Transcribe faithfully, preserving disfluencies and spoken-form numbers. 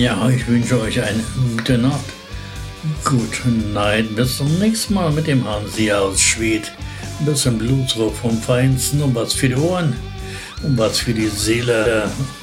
Ja, ich wünsche euch eine gute Nacht. Gute Nacht, bis zum nächsten Mal mit dem Hansi aus Schwedt. Ein bisschen Bluesrock vom Feinsten und was für die Ohren und was für die Seele.